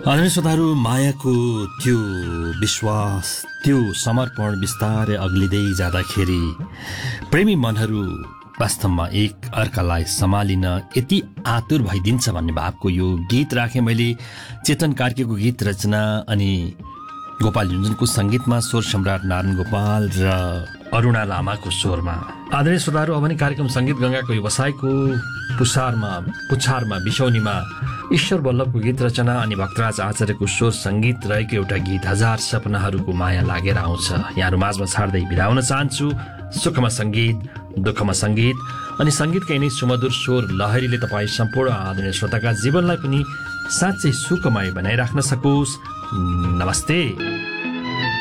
आदरणीय श्रोताहरू, मायाको त्यो विश्वास, त्यो समर्पण बिस्तारै अग्लिँदै जाँदाखेरि प्रेमी मनहरू वास्तवमा एक अर्कालाई सम्हालिन यति आतुर भइदिन्छ भन्ने भावको यो गीत राखेँ मैले। चेतन कार्कीको गीत रचना अनि गोपाल युञ्जनको सङ्गीतमा, स्वर सम्राट नारायण गोपाल र अरुणा लामाको स्वरमा। आदरणीय श्रोताहरू, अब नि कार्यक्रम सङ्गीत गङ्गाको व्यवसायको पुछारमा बिसौनीमा ईश्वर वल्लभको गीत रचना अनि भक्तराज आचार्यको स्वर सङ्गीत रहेको एउटा गीत हजार सपनाहरूको माया लागेर आउँछ यहाँहरू माझमा छाड्दै बिदा हुन चाहन्छु। सुखमा सङ्गीत, दुःखमा सङ्गीत अनि सङ्गीतका यिनै सुमधुर स्वर लहरीले तपाईँ सम्पूर्ण आदरणीय श्रोताका जीवनलाई पनि साँच्चै सुखमय बनाइराख्न सकोस्। नमस्ते।